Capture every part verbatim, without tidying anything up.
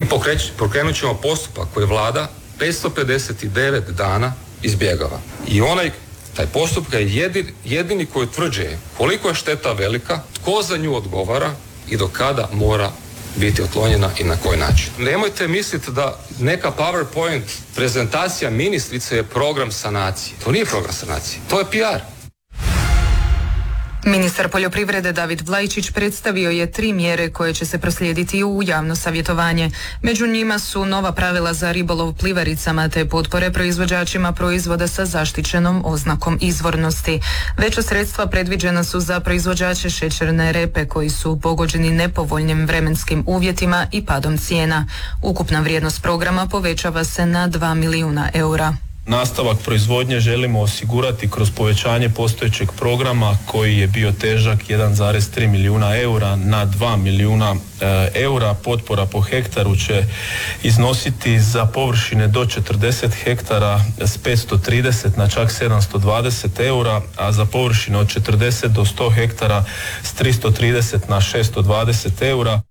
pokreć, pokrenut ćemo postupak koji vlada petsto pedeset devet dana izbjegava. I onaj, taj postupak je jedini, jedini koji utvrđuje koliko je šteta velika, tko za nju odgovara i do kada mora biti otklonjena i na koji način. Nemojte misliti da neka PowerPoint prezentacija ministrice je program sanacije. To nije program sanacije, to je P R. Ministar poljoprivrede David Vlajčić predstavio je tri mjere koje će se proslijediti u javno savjetovanje. Među njima su nova pravila za ribolov plivaricama te potpore proizvođačima proizvoda sa zaštićenom oznakom izvornosti. Veća sredstva predviđena su za proizvođače šećerne repe koji su pogođeni nepovoljnim vremenskim uvjetima i padom cijena. Ukupna vrijednost programa povećava se na dva milijuna eura. Nastavak proizvodnje želimo osigurati kroz povećanje postojećeg programa koji je bio težak jedan zarez tri milijuna eura na dva milijuna e, eura. Potpora po hektaru će iznositi za površine do četrdeset hektara s petsto trideset na čak sedamsto dvadeset eura, a za površine od četrdeset do sto hektara s tristo trideset na šesto dvadeset eura.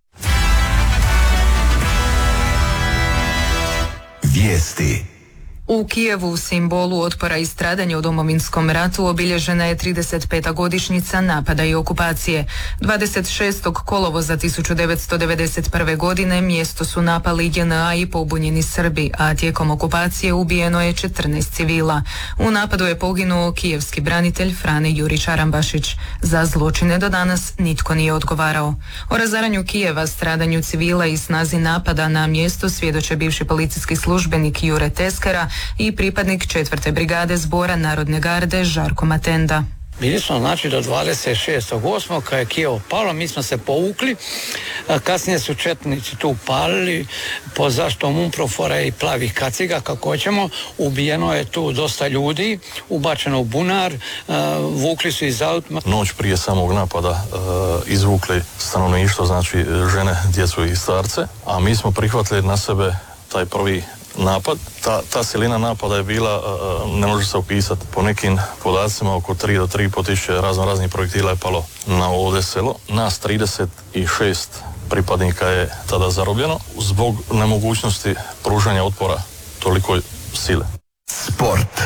Vijesti. U Kijevu, simbolu otpora i stradanja u Domovinskom ratu, obilježena je trideset peta godišnjica napada i okupacije. dvadeset šestog kolovoza tisuću devetsto devedeset prve. godine mjesto su napali J N A i pobunjeni Srbi, a tijekom okupacije ubijeno je četrnaest civila. U napadu je poginuo kijevski branitelj Frane Jurić Arambašić. Za zločine do danas nitko nije odgovarao. O razaranju Kijeva, stradanju civila i snazi napada na mjesto svjedoče bivši policijski službenik Jure Teskera i pripadnik četvrte brigade Zbora Narodne garde Žarko Matenda. Bili smo znači do dvadeset šestog osmog kad je Kijevo palo, mi smo se povukli, kasnije su četnici tu palili po zaštom Umprofora i plavih kaciga kako hoćemo, ubijeno je tu dosta ljudi, ubačeno u bunar, vukli su iz auta. Noć prije samog napada izvukli stanovništvo, znači žene, djecu i starce, a mi smo prihvatili na sebe taj prvi napad. Ta, ta silina napada je bila, ne može se opisati, po nekim podacima oko tri do tri i pol tisuće razno raznih projektila je palo na ovdje selo. Nas trideset šest pripadnika je tada zarobljeno zbog nemogućnosti pružanja otpora tolikoj sile. Sport.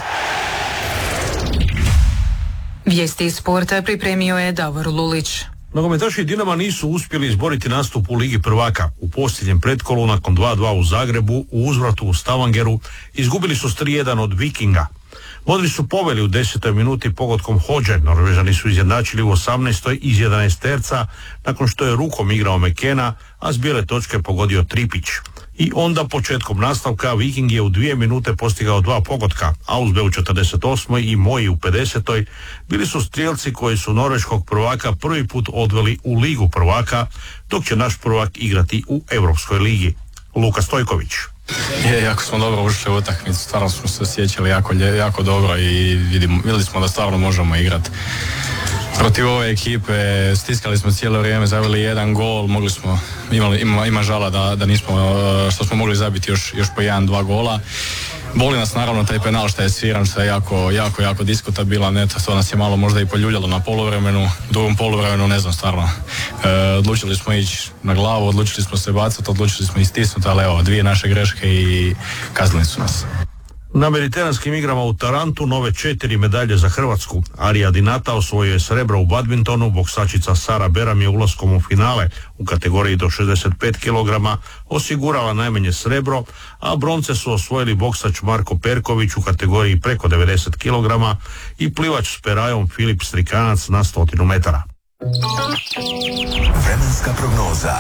Vijesti iz sporta pripremio je Davor Lulić. Nogometaši Dinama nisu uspjeli izboriti nastup u Ligi prvaka. U posljednjem pretkolu nakon dva dva u Zagrebu, u uzvratu u Stavangeru, izgubili su s tri jedan od Vikinga. Modri su poveli u desetoj minuti pogodkom Hodže. Norvežani su izjednačili u osamnaestoj iz jedanaest terca nakon što je rukom igrao Mekena, a s bijele točke pogodio Tripić. I onda početkom nastavka Viking je u dvije minute postigao dva pogotka, Ausbe u četrdeset osmoj i Moji u pedesetoj bili su strijelci koji su norveškog prvaka prvi put odveli u Ligu prvaka, dok će naš prvak igrati u Europskoj ligi. Luka Stojković. Je, jako smo dobro ušli u utakmicu, stvarno smo se osjećali jako, jako dobro i vidimo, vidjeli smo da stvarno možemo igrati. Protiv ove ekipe stiskali smo cijelo vrijeme, zaveli jedan gol, mogli smo, imali, ima, ima žala da, da nismo, što smo mogli zabiti još, još po jedan, dva gola. Boli nas naravno taj penal što je sviran, što je jako, jako, jako diskutabilan, eto, to nas je malo možda i poljuljalo na poluvremenu, u drugom poluvremenu, ne znam, stvarno. E, odlučili smo ići na glavu, odlučili smo se bacati, odlučili smo istisnuti, ali evo, dvije naše greške i kaznili su nas. Na mediteranskim igrama u Tarantu nove četiri medalje za Hrvatsku. Arija Dinata osvojio je srebro u badmintonu, boksačica Sara Beram je ulaskom u finale u kategoriji do šezdeset pet kilograma osigurala najmanje srebro, a bronce su osvojili boksač Marko Perković u kategoriji preko devedeset kilograma i plivač s perajom Filip Strikanac na stotinu metara. Vremenska prognoza.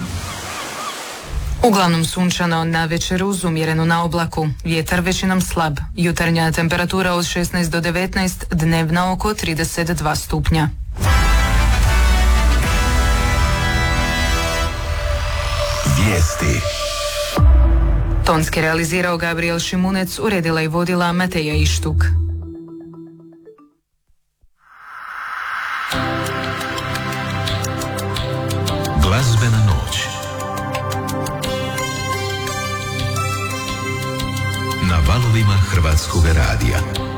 Uglavnom sunčano, navečer uz umjereno na oblaku, vjetar većinom slab, jutarnja temperatura od šesnaest do devetnaest, dnevna oko trideset dva stupnja. Vijesti. Tonski realizirao Gabriel Šimunec, uredila i vodila Mateja Ištuk. Glazbena noć. Na valovima Hrvatskog radija.